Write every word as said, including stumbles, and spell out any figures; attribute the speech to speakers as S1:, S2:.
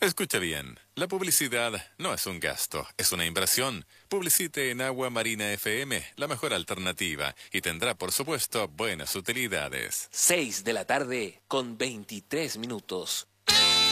S1: Escucha bien, la publicidad no es un gasto, es una inversión. Publicite en Agua Marina F M, la mejor alternativa, y tendrá, por supuesto, buenas utilidades.
S2: Seis de la tarde con veintitrés minutos.